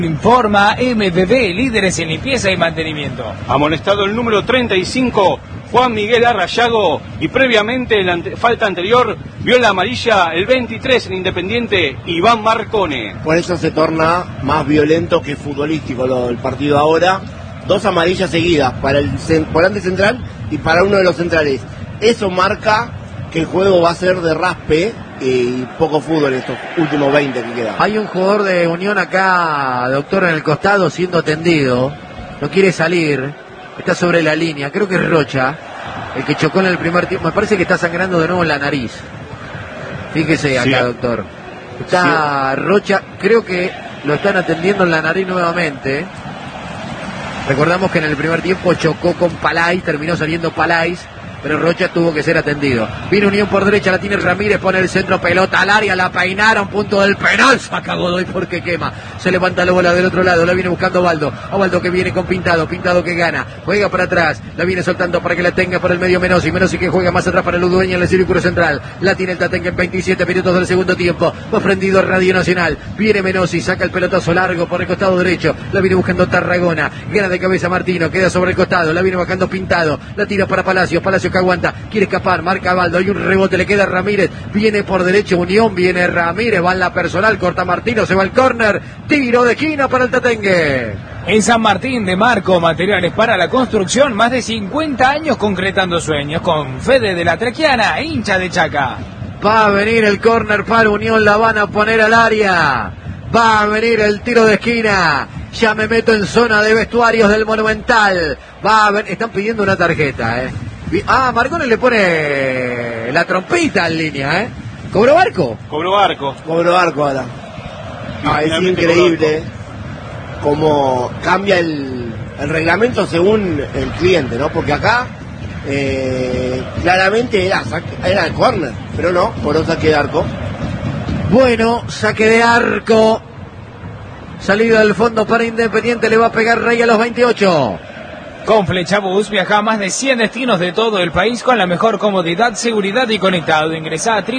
Informa MBB, líderes en limpieza y mantenimiento. Amonestado el número 35, Juan Miguel Arrayago, y previamente en la falta anterior vio la amarilla el 23 en Independiente, Iván Marcone. Por eso se torna más violento que futbolístico el partido ahora. 2 amarillas seguidas para el volante central y para uno de los centrales. Eso marca que el juego va a ser de raspe y poco fútbol estos últimos 20 que quedan. Hay un jugador de Unión acá, doctor, en el costado siendo atendido. No quiere salir. Está sobre la línea. Creo que es Rocha, el que chocó en el primer tiempo. Me parece que está sangrando de nuevo en la nariz. Fíjese acá, sí, doctor. Está sí. Rocha, creo que lo están atendiendo en la nariz nuevamente. Recordamos que en el primer tiempo chocó con Palais, terminó saliendo Palais, pero Rocha tuvo que ser atendido. Viene Unión por derecha, la tiene Ramírez, pone el centro, pelota al área, la peinaron, punto del penal, saca Godoy porque quema. Se levanta la bola del otro lado, la viene buscando Baldo. Baldo que viene con Pintado, Pintado que gana, juega para atrás, la viene soltando para que la tenga por el medio Menossi, Menossi que juega más atrás para el Udueña en el círculo central. La tiene el Tatengue en 27 minutos del segundo tiempo. Va prendido Radio Nacional, viene Menossi, saca el pelotazo largo por el costado derecho, la viene buscando Tarragona, gana de cabeza Martino, queda sobre el costado, la viene bajando Pintado, la tira para Palacios, Palacios que aguanta, quiere escapar, marca Baldo, hay un rebote, le queda Ramírez, viene por derecho Unión, viene Ramírez, va en la personal, corta Martino, se va al córner, tiro de esquina para el Tatengue. En San Martín de Marco, materiales para la construcción, más de 50 años concretando sueños, con Fede de la Trequiana, hincha de Chaca. Va a venir el córner para Unión, la van a poner al área, va a venir el tiro de esquina. Ya me meto en zona de vestuarios del Monumental. Va a ver, están pidiendo una tarjeta, Marcone le pone la trompita en línea, ¿Cobró Barco? Cobró Barco ahora. Es increíble cómo cambia el reglamento según el cliente, ¿no? Porque acá claramente era el córner, pero no, por un saque de arco. Bueno, saque de arco. Salida del fondo para Independiente, le va a pegar Rey a los 28. Con Flechabús viaja a más de 100 destinos de todo el país con la mejor comodidad, seguridad y conectado. Ingresá a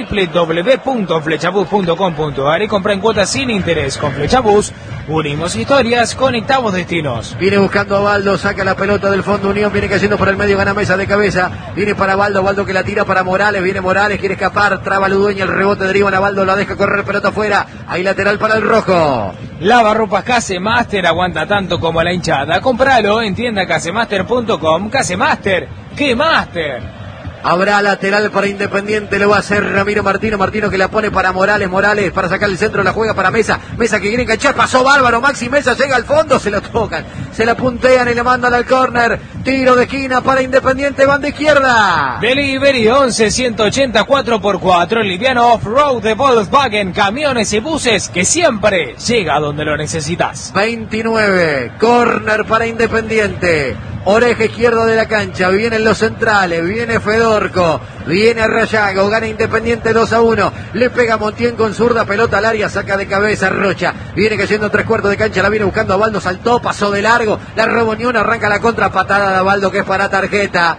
www.flechabús.com.ar y compra en cuotas sin interés. Con Flechabús unimos historias, conectamos destinos. Viene buscando a Baldo, saca la pelota del fondo Unión, viene cayendo por el medio, gana Mesa de cabeza, viene para Baldo, Baldo que la tira para Morales, viene Morales, quiere escapar, traba Ludueña, el rebote deriva a Baldo, la deja correr, pelota afuera, hay lateral para el rojo. Lavarropas Casemaster, aguanta tanto como la hinchada. Compralo en tienda casemaster.com. Casemaster, ¡qué máster! Habrá lateral para Independiente, lo va a hacer Ramiro Martino, Martino que la pone para Morales, Morales para sacar el centro, la juega para Mesa, Mesa que quiere enganchar, pasó bárbaro, Maxi Mesa llega al fondo, se lo tocan, se la puntean y le mandan al córner, tiro de esquina para Independiente, banda izquierda. Delivery 11-180 4x4, liviano off-road de Volkswagen, camiones y buses que siempre llega donde lo necesitas. 29, córner para Independiente. Oreja izquierda de la cancha, vienen los centrales, viene Fedorco, viene Arrayago, gana Independiente 2-1, le pega Montiel con zurda, pelota al área, saca de cabeza Rocha, viene cayendo 3/4 de cancha, la viene buscando a Baldo, saltó, pasó de largo, la robó Unión, arranca la contra, patada de Baldo que es para tarjeta,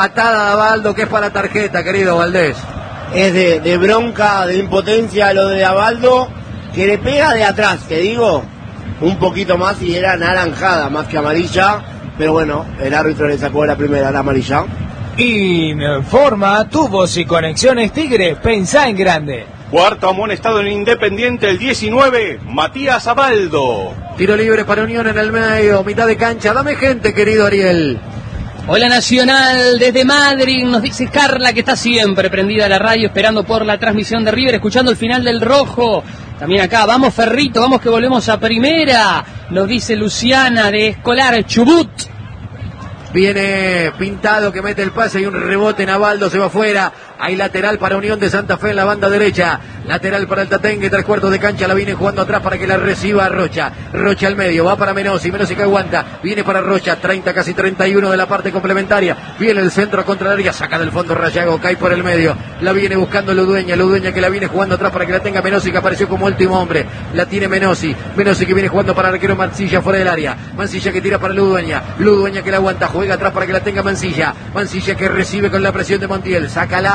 querido Valdés. Es de bronca, de impotencia lo de Abaldo, que le pega de atrás, te digo, un poquito más y era naranjada más que amarilla. Pero bueno, el árbitro le sacó la primera, la amarilla. Informa Tubos y Conexiones Tigre, pensá en grande. Cuarto amonestado en Independiente, el 19, Matías Abaldo. Tiro libre para Unión en el medio, mitad de cancha. Dame gente, querido Ariel. Hola Nacional, desde Madrid, nos dice Carla que está siempre prendida a la radio, esperando por la transmisión de River, escuchando el final del rojo. También acá, vamos Ferrito, vamos que volvemos a primera, nos dice Luciana de Escolar Chubut. Viene Pintado que mete el pase y un rebote en Abaldo, se va afuera. Hay lateral para Unión de Santa Fe en la banda derecha. Lateral para el Tatengue, 3/4 de cancha. La viene jugando atrás para que la reciba Rocha. Rocha al medio, va para Menossi. Menossi que aguanta. Viene para Rocha, 30, casi 31 de la parte complementaria. Viene el centro contra el área, saca del fondo Rayago, cae por el medio. La viene buscando Ludueña. Ludueña que la viene jugando atrás para que la tenga Menossi, que apareció como último hombre. La tiene Menossi. Menossi que viene jugando para el arquero Mancilla fuera del área. Mancilla que tira para Ludueña. Ludueña que la aguanta, juega atrás para que la tenga Mancilla. Mancilla que recibe con la presión de Montiel. Saca largo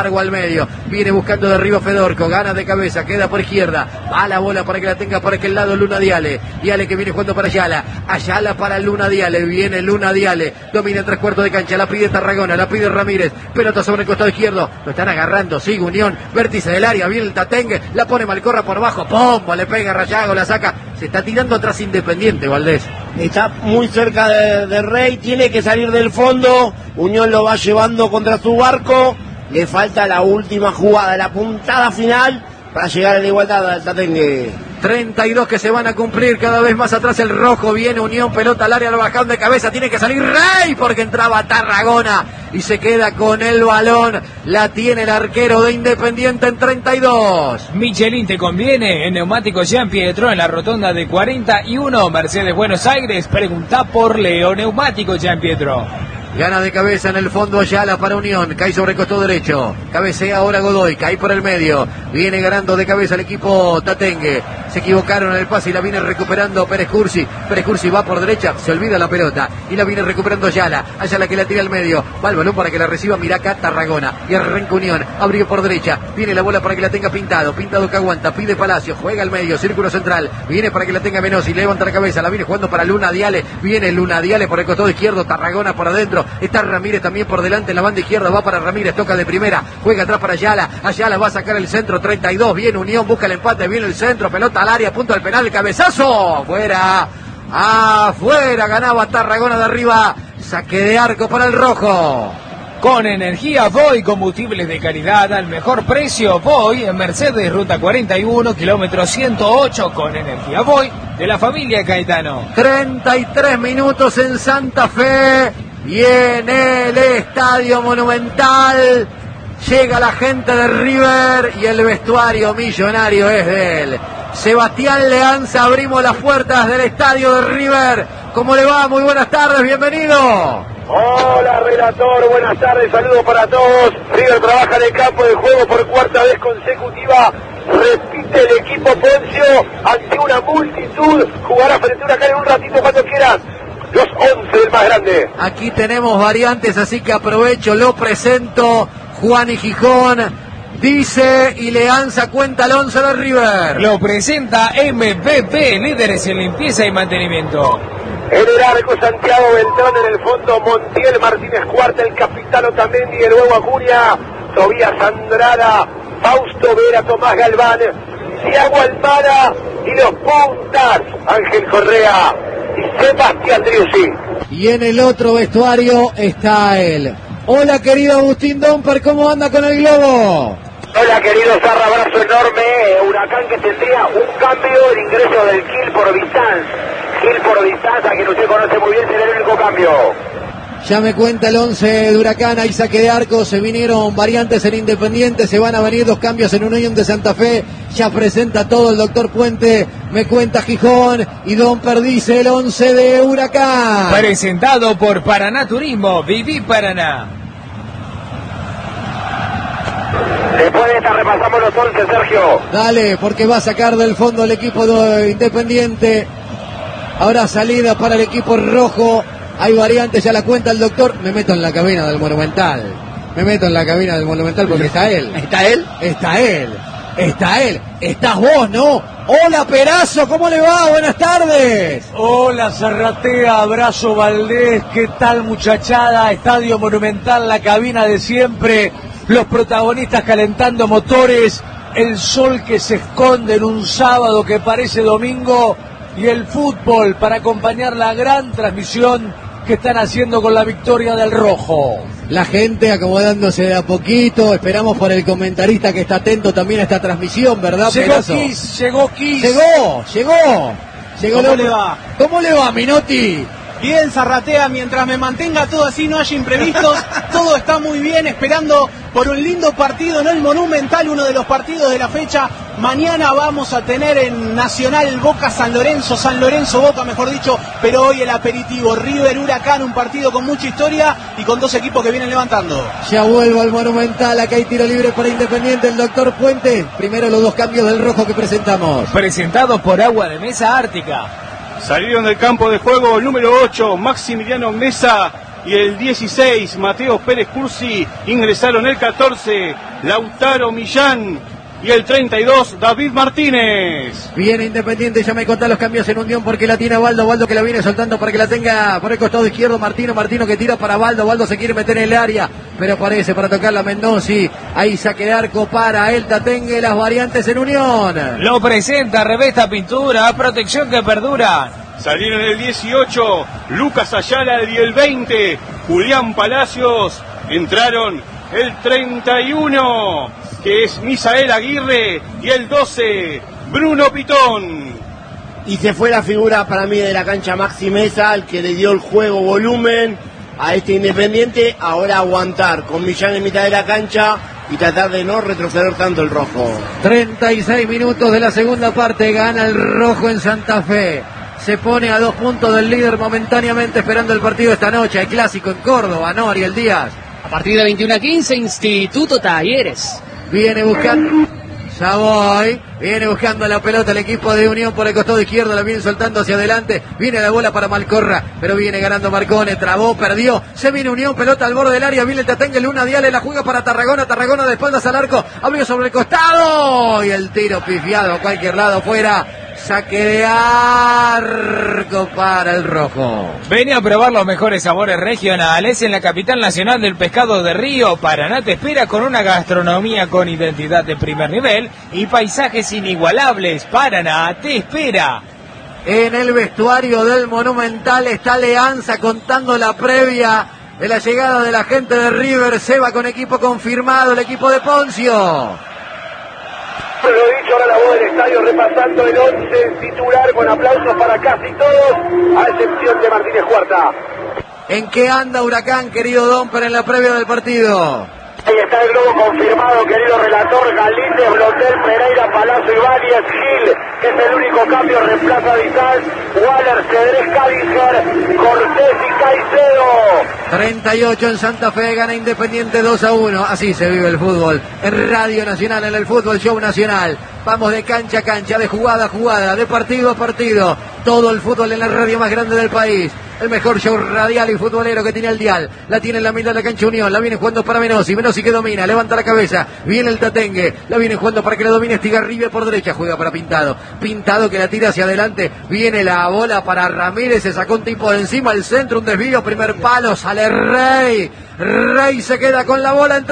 largo al medio. Viene buscando de arriba Fedorco. Gana de cabeza. Queda por izquierda. Va la bola para que la tenga por aquel lado Luna Diale. Diale que viene jugando para Ayala. Ayala para Luna Diale. Viene Luna Diale. Domina en 3/4 de cancha. La pide Tarragona. La pide Ramírez. Pelota sobre el costado izquierdo. Lo están agarrando. Sigue Unión. Vértice del área. Viene el Tatengue. La pone Malcorra por abajo. ¡Pombo! Le pega Rayago. La saca. Se está tirando atrás Independiente, Valdés. Está muy cerca de Rey. Tiene que salir del fondo. Unión lo va llevando contra su barco. Le falta la última jugada, la puntada final para llegar a la igualdad al Tatengue. 32 que se van a cumplir, cada vez más atrás el rojo. Viene Unión, pelota al área, lo bajan de cabeza. Tiene que salir Rey porque entraba Tarragona y se queda con el balón. La tiene el arquero de Independiente en 32. Michelin te conviene. En Neumáticos Jean Pietro, en la rotonda de 41, Mercedes Buenos Aires. Pregunta por Leo. Neumáticos Jean Pietro. Gana de cabeza en el fondo Ayala para Unión. Cae sobre el costado derecho. Cabecea ahora Godoy. Cae por el medio. Viene ganando de cabeza el equipo Tatengue. Se equivocaron en el pase y la viene recuperando Pérez Cursi. Pérez Cursi va por derecha. Se olvida la pelota. Y la viene recuperando Ayala. Ayala que la tira al medio. Va el balón para que la reciba Miraca Tarragona. Y arranca Unión. Abrió por derecha. Viene la bola para que la tenga Pintado. Pintado que aguanta. Pide Palacio. Juega al medio. Círculo central. Viene para que la tenga Venosi. Levanta la cabeza. La viene jugando para Luna Diale. Viene Luna Diale por el costado izquierdo. Tarragona por adentro. Está Ramírez también por delante en la banda izquierda. Va para Ramírez, toca de primera, juega atrás para Ayala. Ayala va a sacar el centro, 32. Viene Unión, busca el empate, viene el centro, pelota al área, punto al penal, cabezazo. Fuera, afuera, ganaba Tarragona de arriba. Saque de arco para el rojo. Con energía Voy, combustibles de calidad al mejor precio. Voy en Mercedes, ruta 41, kilómetro 108, con energía Voy de la familia Caetano. 33 minutos en Santa Fe y en el Estadio Monumental. Llega la gente de River y el vestuario millonario es de él. Sebastián Leanza, abrimos las puertas del estadio de River. ¿Cómo le va? Muy buenas tardes, bienvenido. Hola relator, buenas tardes, saludos para todos. River trabaja en el campo de juego por cuarta vez consecutiva. Repite el equipo Poncio ante una multitud. Jugará frente a Huracán en un ratito cuando quieran. Los 11 del más grande. Aquí tenemos variantes, así que aprovecho, lo presento. Juan y Gijón dice y Leanza cuenta el 11 de River. Lo presenta MVP, líderes en limpieza y mantenimiento. En el arco Santiago Beltrán, en el fondo Montiel, Martínez Cuarta, el capitán Otamendi, el huevo Acuña, Tobías Andrada, Fausto Vera, Tomás Galván, Thiago Almada y los puntas, Ángel Correa y Sebastián Driussi. Y en el otro vestuario está él. Hola querido Agustín Domper, ¿cómo anda con el globo? Hola querido Zarra, abrazo enorme. Huracán que tendría un cambio, el ingreso del Gil por Distanz, a quien usted conoce muy bien, será el único cambio. Ya me cuenta el 11 de Huracán, hay saque de arco, se vinieron variantes en Independiente, se van a venir 2 cambios en Unión de Santa Fe, ya presenta todo el doctor Puente, me cuenta Gijón y Domper dice el 11 de Huracán. Presentado por Paraná Turismo, Viví Paraná. Después de esta repasamos los 11, Sergio. Dale, porque va a sacar del fondo el equipo de Independiente. Habrá salida para el equipo rojo. Hay variantes, ya la cuenta el doctor. Me meto en la cabina del Monumental. Porque está él. ¿Está él? Está él. Estás vos, ¿no? Hola, Perazo, ¿cómo le va? Buenas tardes. Hola, Zarratea, abrazo Valdés. ¿Qué tal, muchachada? Estadio Monumental, la cabina de siempre. Los protagonistas calentando motores. El sol que se esconde en un sábado que parece domingo. Y el fútbol para acompañar la gran transmisión que están haciendo con la victoria del rojo. La gente acomodándose de a poquito. Esperamos por el comentarista que está atento también a esta transmisión, ¿verdad, Perazo? Llegó Kiss. Llegó. ¿Cómo le va, Minotti? Bien, Zarratea, mientras me mantenga todo así, no haya imprevistos, todo está muy bien, esperando por un lindo partido en el Monumental, uno de los partidos de la fecha. Mañana vamos a tener en Nacional Boca San Lorenzo Boca, mejor dicho, pero hoy el aperitivo River Huracán, un partido con mucha historia y con 2 equipos que vienen levantando. Ya vuelvo al Monumental, acá hay tiro libre para Independiente, el doctor Puente. Primero los 2 cambios del rojo que presentamos. Presentado por Agua de Mesa Ártica. Salieron del campo de juego el número 8, Maximiliano Mesa y el 16, Mateo Pérez Cursi. Ingresaron el 14, Lautaro Millán, y el 32, David Martínez. Viene Independiente, ya me contá los cambios en Unión porque la tiene Baldo. Baldo que la viene soltando para que la tenga por el costado izquierdo. Martino que tira para Baldo. Baldo se quiere meter en el área, pero aparece para tocarla Mendozi. Ahí saque de arco para el Tatengue. Las variantes en Unión. Lo presenta Revesta Pintura, protección que perdura. Salieron el 18, Lucas Ayala, y el 20, Julián Palacios. Entraron el 31, que es Misael Aguirre, y el 12, Bruno Pitón. Y se fue la figura para mí de la cancha, Maxi Mesa, el que le dio el juego volumen a este Independiente. Ahora aguantar con Millán en mitad de la cancha y tratar de no retroceder tanto el rojo. 36 minutos de la segunda parte, gana el rojo en Santa Fe. Se pone a 2 puntos del líder momentáneamente, esperando el partido esta noche. El clásico en Córdoba, ¿no, Ariel Díaz? A partir de 21:15, Instituto Talleres. Viene buscando, ya voy, viene buscando la pelota el equipo de Unión por el costado izquierdo, la viene soltando hacia adelante, viene la bola para Malcorra, pero viene ganando Marcone, trabó, perdió, se viene Unión, pelota al borde del área, viene el Tatengue, Luna Diale, la juega para Tarragona de espaldas al arco, abrió sobre el costado, y el tiro pifiado a cualquier lado, fuera. Saque de arco para el rojo. Venía a probar los mejores sabores regionales en la capital nacional del pescado de Río. Paraná te espera con una gastronomía con identidad de primer nivel y paisajes inigualables. Paraná te espera. En el vestuario del Monumental está Leanza contando la previa de la llegada de la gente de River. Se va con equipo confirmado, el equipo de Poncio. Lo dicho, ahora la voz del estadio repasando el 11 titular con aplausos para casi todos, a excepción de Martínez Cuarta. ¿En qué anda Huracán, querido Domper, en la previa del partido? Ahí está el globo confirmado, querido relator. Galíndez, Blondel, Pereira, Palazzo, Ibáñez, Gil, que es el único cambio, reemplaza a Disanz, Waller, Cedrés, Cádizer, Cortés y Caicedo. 38 en Santa Fe, gana Independiente 2-1. Así se vive el fútbol. En Radio Nacional, en el Fútbol Show Nacional. Vamos de cancha a cancha, de jugada a jugada, de partido a partido. Todo el fútbol en la radio más grande del país. El mejor show radial y futbolero que tiene el dial. La tiene en la mitad de la cancha Unión. La viene jugando para Menozzi. Menozzi que domina. Levanta la cabeza. Viene el Tatengue. La viene jugando para que la domine Estigarribia por derecha. Juega para Pintado. Pintado que la tira hacia adelante. Viene la bola para Ramírez. Se sacó un tipo de encima. El centro. Un desvío. Primer palo. Sale Rey. Rey se queda con la bola en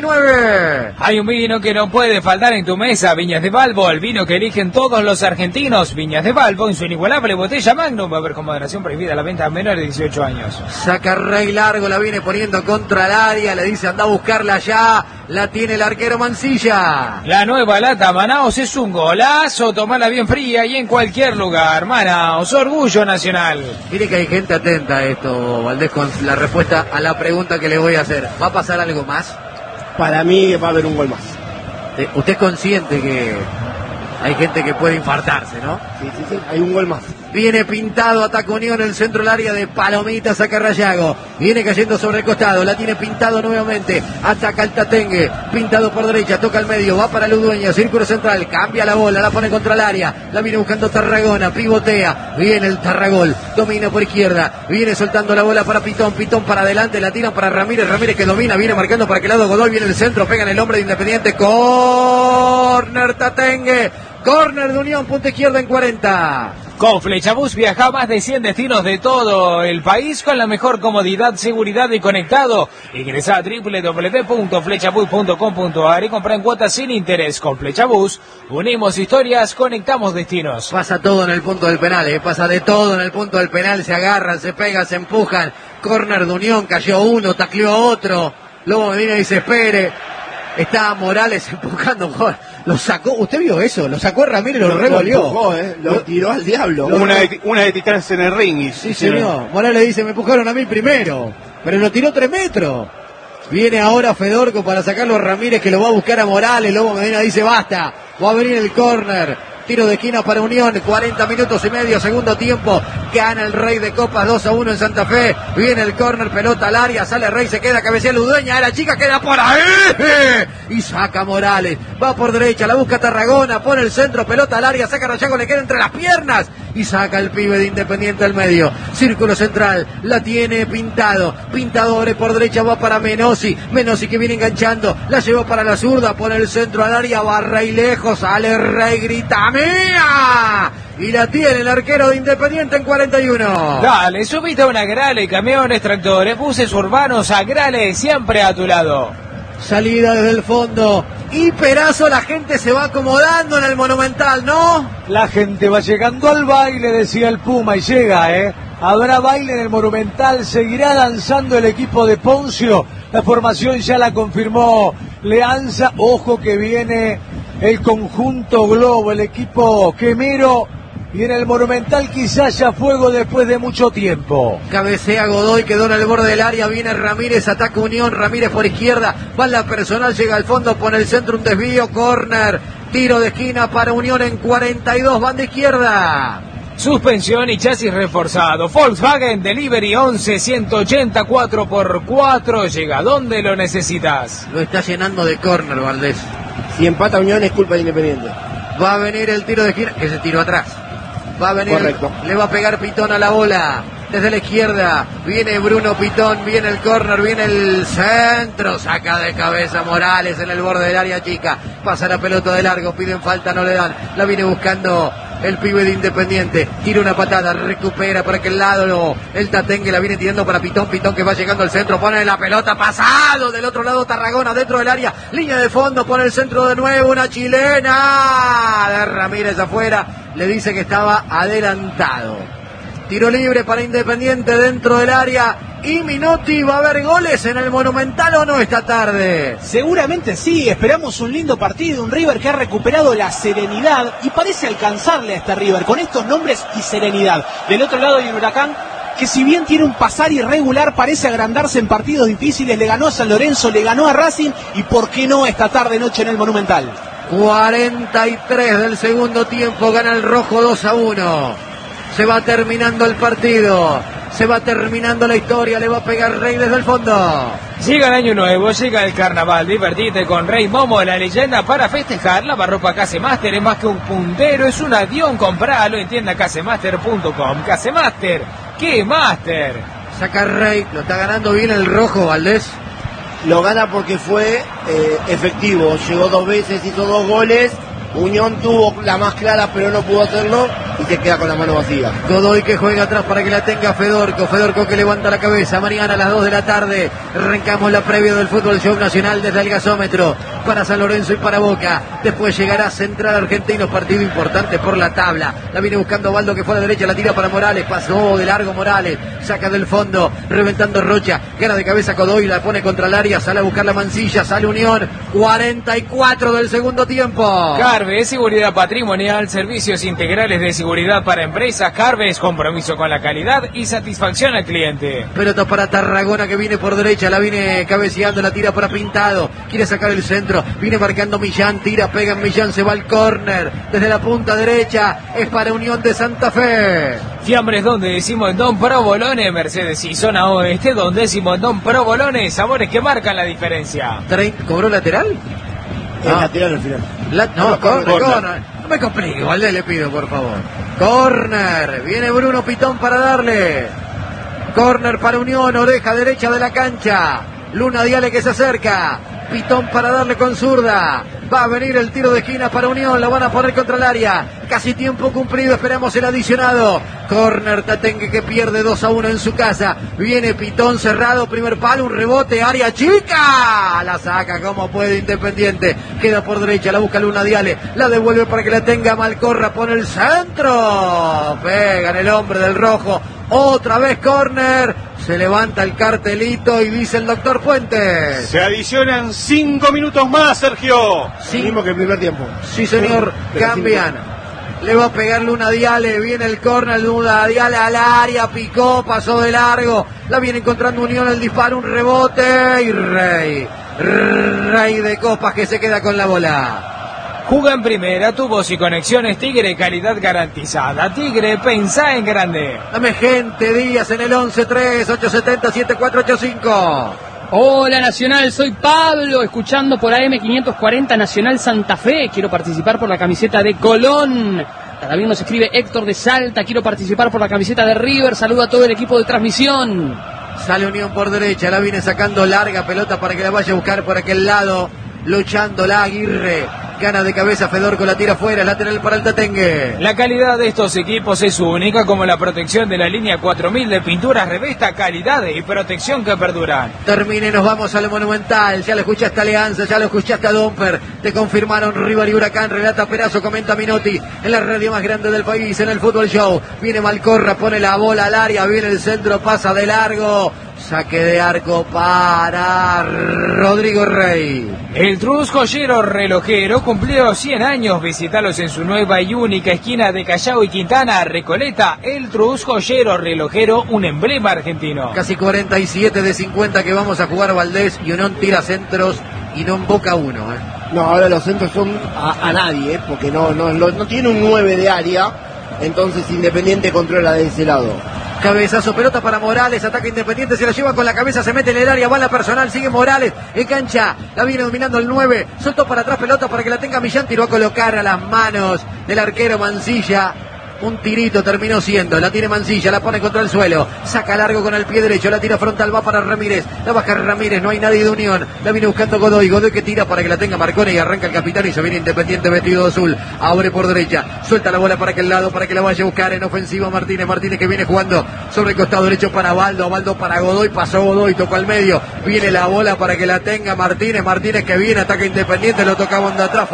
39. Hay un vino que no puede faltar en tu mesa. Viñas de Balbo. El vino que eligen todos los argentinos. Viñas de Balbo en su inigualable botella Magnum. Va a haber con moderación prohibida la venta a menores de 18 años. Saca Rey largo. La viene poniendo contra el área. Le dice anda a buscarla ya. La tiene el arquero Mancilla. La nueva lata Manaos es un golazo. Tomala bien fría y en cualquier lugar. Manaos, orgullo nacional. Mire que hay gente atenta a esto, Valdés, con la respuesta a la pregunta que le voy a hacer. ¿Va a pasar algo más? Para mí va a haber un gol más. Usted es consciente que hay gente que puede infartarse, ¿no? Sí, hay un gol más. Viene Pintado, ataca Unión en el centro del área de Palomita, saca Rayago. Viene cayendo sobre el costado, la tiene Pintado nuevamente. Ataca el Tatengue, Pintado por derecha, toca al medio, va para Ludueña, círculo central, cambia la bola, la pone contra el área. La viene buscando Tarragona, pivotea. Viene el Tarragol, domina por izquierda. Viene soltando la bola para Pitón, Pitón para adelante, la tiran para Ramírez, Ramírez que domina, viene marcando para aquel lado Godoy, viene el centro, pega en el hombre de Independiente. Córner Tatengue. Córner de Unión, punta izquierda en 40. Con Flechabús viaja a más de 100 destinos de todo el país con la mejor comodidad, seguridad y conectado. Ingresa a www.flechabús.com.ar y compra en cuotas sin interés. Con Flechabús unimos historias, conectamos destinos. Pasa todo en el punto del penal, pasa de todo en el punto del penal. Se agarran, se pegan, se empujan. Córner de Unión, cayó uno, tacleó a otro. Lobo Medina dice espere. Está Morales empujando. Lo sacó, ¿usted vio eso? Lo sacó Ramírez, lo revolvió. Lo tiró al diablo. Una de Titanes en el ring. Sí, señor. Morales dice, me empujaron a mí primero. Pero lo tiró 3 metros. Viene ahora Fedorco para sacarlo a Ramírez, que lo va a buscar a Morales. Lobo Medina dice, basta. Va a venir el córner. Tiro de esquina para Unión, 40 minutos y medio, segundo tiempo. Gana el Rey de Copas 2-1 en Santa Fe. Viene el córner, pelota al área, sale Rey, se queda, cabecea Ludueña, la chica queda por ahí. Y saca Morales, va por derecha, la busca Tarragona, pone el centro, pelota al área, saca Rayago, le queda entre las piernas. y saca el pibe de Independiente al medio. Círculo central, la tiene Pintado. Pintado abre por derecha, va para Menossi. Menossi que viene enganchando, la llevó para la zurda, pone el centro al área, va Rey lejos, sale Rey, grita ¡mía! Y la tiene el arquero de Independiente en 41. Dale, subite a una Grale, camiones, tractores, buses urbanos, a Grale, siempre a tu lado. Salida desde el fondo. Y Perazo, la gente se va acomodando en el Monumental, ¿no? La gente va llegando al baile, decía el Puma, y llega, ¿eh? Habrá baile en el Monumental, seguirá danzando el equipo de Poncio. La formación ya la confirmó Leanza. Ojo que viene el conjunto Globo, el equipo quemero. Y en el Monumental quizás ya fuego después de mucho tiempo. Cabecea Godoy, quedó en el borde del área, viene Ramírez, ataca Unión, Ramírez por izquierda, va en la personal, llega al fondo, pone el centro, un desvío, córner, tiro de esquina para Unión en 42, banda izquierda. Suspensión y chasis reforzado. Volkswagen Delivery 11 180 4x4. Llega donde lo necesitas. Lo está llenando de córner, Valdés. Si empata Unión es culpa de Independiente. Va a venir el tiro de esquina, que se tiró atrás. Va a venir, correcto. Le va a pegar Pitón a la bola. Desde la izquierda viene Bruno Pitón, viene el córner, viene el centro, saca de cabeza Morales en el borde del área chica, pasa la pelota de largo, piden falta, no le dan, la viene buscando el pibe de Independiente, tira una patada, recupera por aquel lado, el Tatengue la viene tirando para Pitón, Pitón que va llegando al centro, pone la pelota, pasado, del otro lado Tarragona, dentro del área, línea de fondo, pone el centro de nuevo, una chilena, de Ramírez afuera, le dice que estaba adelantado. Tiro libre para Independiente dentro del área. Y Minotti, ¿va a haber goles en el Monumental o no esta tarde? Seguramente sí, esperamos un lindo partido, un River que ha recuperado la serenidad y parece alcanzarle a este River con estos nombres y serenidad. Del otro lado hay un Huracán que si bien tiene un pasar irregular parece agrandarse en partidos difíciles, le ganó a San Lorenzo, le ganó a Racing y por qué no esta tarde noche en el Monumental. 43 del segundo tiempo, gana el rojo 2-1. Se va terminando el partido, se va terminando la historia, le va a pegar Rey desde el fondo. Llega el año nuevo, llega el carnaval, divertite con Rey Momo, la leyenda para festejar. Lavarropa Casemaster es más que un puntero, es un avión, compralo en tienda casemaster.com. Casemaster, ¿qué Master? Saca Rey, lo está ganando bien el rojo, Valdés. Lo gana porque fue efectivo, llegó 2 veces, hizo 2 goles. Unión tuvo la más clara pero no pudo hacerlo y se queda con la mano vacía. Godoy que juega atrás para que la tenga Fedorco, Fedorco que levanta la cabeza. Mañana a las 2 de la tarde arrancamos la previa del Fútbol Show Nacional desde el gasómetro para San Lorenzo y para Boca. Después llegará Central Argentino, partido importante por la tabla. La viene buscando Baldo que fue a la derecha, la tira para Morales, pasó de largo Morales, saca del fondo, reventando Rocha, gana de cabeza Godoy, la pone contra el área, sale a buscar la Mansilla, sale Unión, 44 del segundo tiempo. Carves, seguridad patrimonial, servicios integrales de seguridad para empresas. Carves, compromiso con la calidad y satisfacción al cliente. Pelota para Tarragona que viene por derecha, la viene cabeceando, la tira para Pintado, quiere sacar el centro, viene marcando Millán, tira, pega en Millán, se va al córner, desde la punta derecha, es para Unión de Santa Fe. Fiambres donde decimos en Don Provolone, Mercedes y zona oeste, donde decimos en Don Provolone, sabores que marcan la diferencia. ¿Cobró lateral? Lateral al final. Corner. No me complique, Valdés, le pido, por favor. Corner. Viene Bruno Pitón para darle. Corner para Unión, oreja derecha de la cancha. Luna Diale que se acerca. Pitón para darle con zurda. Va a venir el tiro de esquina para Unión. Lo van a poner contra el área. Casi tiempo cumplido. Esperamos el adicionado. Corner Tatengue que pierde 2-1 en su casa. Viene Pitón cerrado. Primer palo. Un rebote. Área chica. La saca como puede Independiente. Queda por derecha. La busca Luna Diale. La devuelve para que la tenga Malcorra. Pone el centro. Pega en el hombre del rojo. Otra vez córner. Se levanta el cartelito y dice el doctor Fuentes. Se adicionan 5 minutos más, Sergio. Sí. Mismo que el primer tiempo. Sí, señor. Cambian. Le va a pegar Luna Diale. Viene el córner. Luna Diale al área. Picó. Pasó de largo. La viene encontrando Unión. El disparo. Un rebote. Y Rey. Rey de Copas que se queda con la bola. Juga en primera, tu voz y conexiones Tigre, calidad garantizada. Tigre, pensá en grande. Dame gente, Díaz en el 11-3-870-7485. Hola Nacional, soy Pablo, escuchando por AM 540 Nacional Santa Fe. Quiero participar por la camiseta de Colón. También nos escribe Héctor de Salta, quiero participar por la camiseta de River, saludo a todo el equipo de transmisión. Sale Unión por derecha, la viene sacando larga pelota para que la vaya a buscar por aquel lado, luchando la Aguirre. Gana de cabeza Fedorco, la tira fuera, lateral para el Tatengue. La calidad de estos equipos es única, como la protección de la línea 4000 de pinturas Revesta, calidad y protección que perduran. Termine, nos vamos al Monumental. Ya lo escuchaste Alianza, ya lo escuchaste a Domper. Te confirmaron River y Huracán. Relata Perazo, comenta Minotti. En la radio más grande del país, en el Fútbol Show. Viene Malcorra, pone la bola al área, viene el centro, pasa de largo. Saque de arco para Rodrigo Rey. El Trus Joyero Relojero cumplió 100 años. Visítalos en su nueva y única esquina de Callao y Quintana, Recoleta. El Trus Joyero Relojero, un emblema argentino. Casi 47 de 50 que vamos a jugar Valdés. Y Unión tira centros y no emboca uno. No, ahora los centros son a nadie, porque no tiene un 9 de área. Entonces Independiente controla de ese lado. Cabezazo, pelota para Morales, ataca Independiente, se la lleva con la cabeza, se mete en el área, va la personal, sigue Morales, engancha, la viene dominando el 9, soltó para atrás pelota para que la tenga Millán, tiró a colocar a las manos del arquero Mancilla. Un tirito terminó siendo, la tiene Mancilla, la pone contra el suelo, saca largo con el pie derecho, la tira frontal, va para Ramírez, la baja Ramírez, no hay nadie de Unión, la viene buscando Godoy que tira para que la tenga Marcone y arranca el capitán y se viene Independiente vestido de azul, abre por derecha, suelta la bola para aquel lado, para que la vaya a buscar en ofensiva Martínez que viene jugando sobre el costado derecho para Baldo para Godoy, pasó Godoy, tocó al medio, viene la bola para que la tenga Martínez que viene, ataca Independiente, lo tocaba de atrás,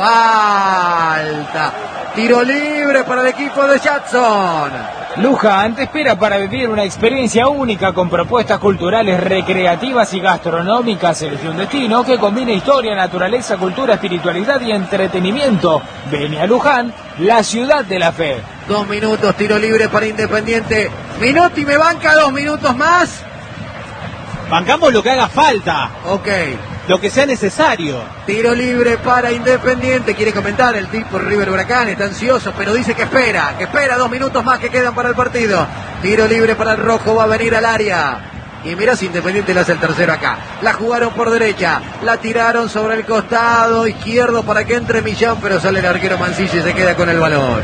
falta. Tiro libre para el equipo de Jackson. Luján te espera para vivir una experiencia única con propuestas culturales, recreativas y gastronómicas. Elige un destino que combine historia, naturaleza, cultura, espiritualidad y entretenimiento. Ven a Luján, la ciudad de la fe. 2 minutos, tiro libre para Independiente. Minotti me banca 2 minutos más. Bancamos lo que haga falta. Ok. Lo que sea necesario. Tiro libre para Independiente. Quiere comentar el tipo River Huracán. Está ansioso, pero dice que espera 2 minutos más que quedan para el partido. Tiro libre para el rojo. Va a venir al área. Y mira si Independiente le hace el tercero acá. La jugaron por derecha. La tiraron sobre el costado izquierdo para que entre Millán, pero sale el arquero Mancilla y se queda con el balón.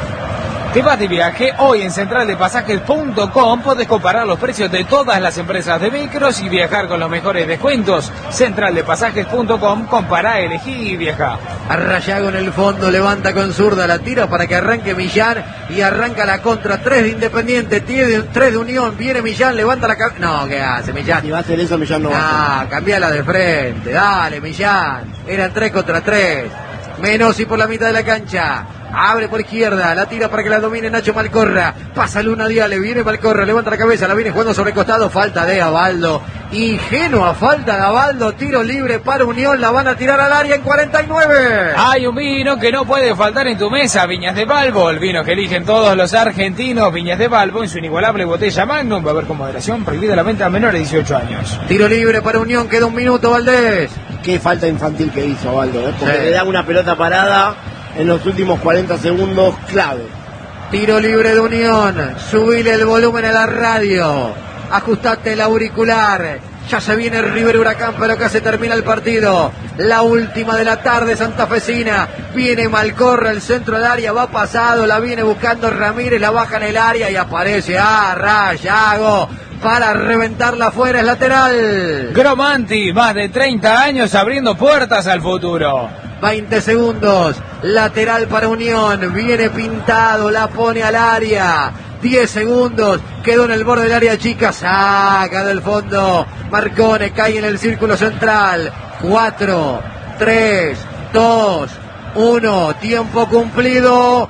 Te vas de viaje, hoy en centraldepasajes.com podés comparar los precios de todas las empresas de micros y viajar con los mejores descuentos. Centraldepasajes.com, compará, elegí y viaja. Arrayago en el fondo, levanta con zurda, la tira para que arranque Millán y arranca la contra. 3 de Independiente, 3 de Unión, viene Millán, levanta la cabeza. No, ¿qué hace Millán? Si va a hacer eso, Millán no va a hacer. Cambiala de frente, dale Millán. Eran 3 contra 3. Menossi por la mitad de la cancha. Abre por izquierda, la tira para que la domine Nacho Malcorra. Pasa Luna Diale, viene Malcorra, levanta la cabeza, la viene jugando sobre el costado. Falta de Abaldo. Ingenua falta de Abaldo. Tiro libre para Unión, la van a tirar al área en 49. Hay un vino que no puede faltar en tu mesa, Viñas de Balbo. El vino que eligen todos los argentinos, Viñas de Balbo, en su inigualable botella Magnum. Va a haber con moderación, prohibida la venta a menores de 18 años. Tiro libre para Unión, queda 1 minuto, Valdés. Qué falta infantil que hizo Abaldo, porque Sí. le da una pelota parada en los últimos 40 segundos clave. Tiro libre de Unión. Subile el volumen a la radio. Ajustate el auricular. Ya se viene River Huracán, pero acá se termina el partido. La última de la tarde santafesina. Viene Malcorra, el centro del área, va pasado, la viene buscando Ramírez, la baja en el área y aparece Arrayago para reventarla afuera, es lateral. Gromanti, más de 30 años abriendo puertas al futuro. 20 segundos, lateral para Unión, viene pintado, la pone al área. 10 segundos, quedó en el borde del área chica, saca del fondo. Marcone cae en el círculo central. 4, 3, 2, 1, tiempo cumplido.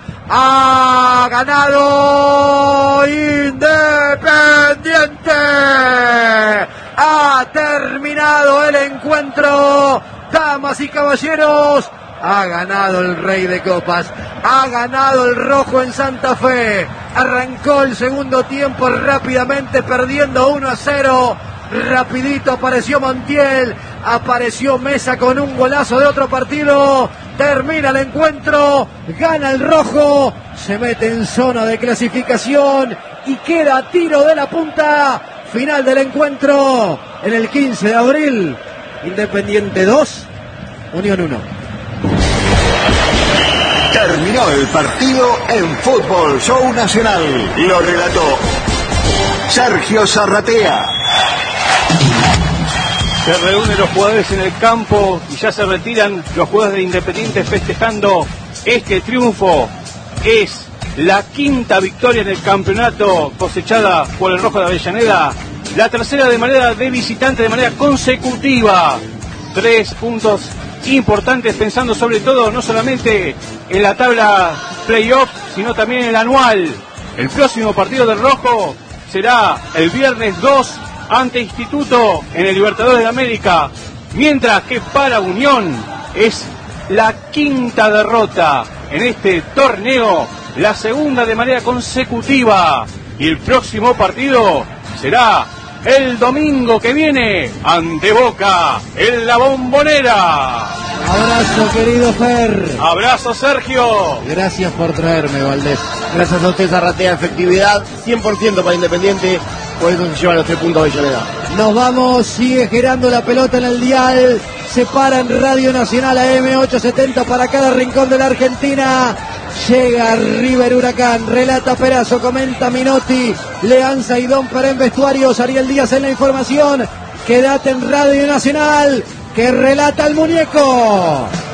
Ha ganado Independiente. Ha terminado el encuentro. Damas y caballeros, ha ganado el Rey de Copas, ha ganado el rojo en Santa Fe. Arrancó el segundo tiempo rápidamente perdiendo 1-0. Rapidito apareció Montiel, apareció Mesa con un golazo de otro partido. Termina el encuentro, gana el rojo, se mete en zona de clasificación y queda a tiro de la punta. Final del encuentro en el 15 de abril. Independiente 2, Unión 1. Terminó el partido en Fútbol Show Nacional. Lo relató Sergio Zarratea. Se reúnen los jugadores en el campo y ya se retiran los jugadores de Independiente festejando este triunfo. Es la quinta victoria en el campeonato cosechada por el Rojo de Avellaneda. La tercera de manera de visitante, de manera consecutiva. 3 puntos importantes, pensando sobre todo no solamente en la tabla playoff, sino también en el anual. El próximo partido del Rojo será el viernes 2 ante Instituto en el Libertadores de América, mientras que para Unión es la quinta derrota en este torneo, la segunda de manera consecutiva, y el próximo partido será el domingo que viene ante Boca en la Bombonera. Abrazo, querido Fer. Abrazo, Sergio. Gracias por traerme, Valdés. Gracias a usted, Zarratea. Efectividad 100% para Independiente, por eso se llevan los 3 puntos de Avellaneda. Nos vamos, sigue girando la pelota en el dial. Se para en Radio Nacional AM870 para cada rincón de la Argentina. Llega River Huracán, relata Perazo, comenta Minotti, Leanza y Don Perén vestuarios, Ariel Díaz en la información. Quédate en Radio Nacional, que relata el muñeco.